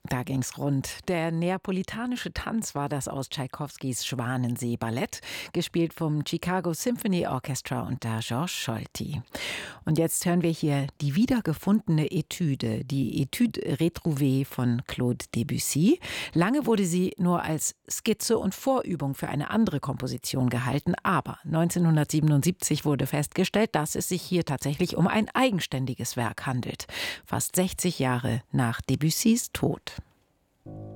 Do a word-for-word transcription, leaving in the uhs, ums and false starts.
Da ging's rund. Der neapolitanische Tanz war das aus Tschaikowskis Schwanensee-Ballett, gespielt vom Chicago Symphony Orchestra unter Georges Scholti. Und jetzt hören wir hier die wiedergefundene Etüde, die Étude retrouvée von Claude Debussy. Lange wurde sie nur als Skizze und Vorübung für eine andere Komposition gehalten, aber neunzehnhundertsiebenundsiebzig wurde festgestellt, dass es sich hier tatsächlich um ein eigenständiges Werk handelt. Fast sechzig Jahre nach Debussys Tod.